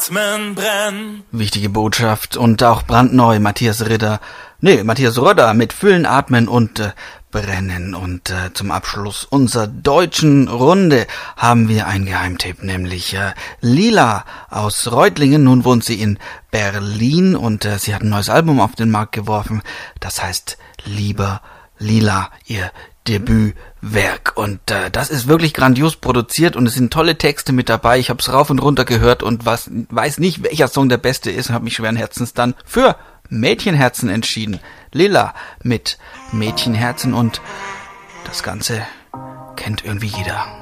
Atmen brenn. Wichtige Botschaft und auch brandneu, Matthias Röder mit Füllen, Atmen und Brennen. Und zum Abschluss unserer deutschen Runde haben wir einen Geheimtipp, nämlich Lila aus Reutlingen. Nun wohnt sie in Berlin und sie hat ein neues Album auf den Markt geworfen. Das heißt Lieber Lila, ihr Debütwerk. Und das ist wirklich grandios produziert und es sind tolle Texte mit dabei. Ich habe es rauf und runter gehört und weiß nicht, welcher Song der beste ist und habe mich schweren Herzens dann für Mädchenherzen entschieden. Lila mit Mädchenherzen und das Ganze kennt irgendwie jeder.